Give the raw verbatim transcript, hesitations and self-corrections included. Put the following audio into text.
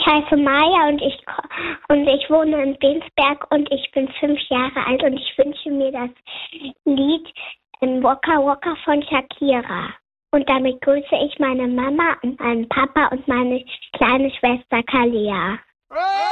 Ich heiße Maya und ich, und ich wohne in Bensberg und ich bin fünf Jahre alt und ich wünsche mir das Lied Waka Waka von Shakira. Und damit grüße ich meine Mama und meinen Papa und meine kleine Schwester Kalia.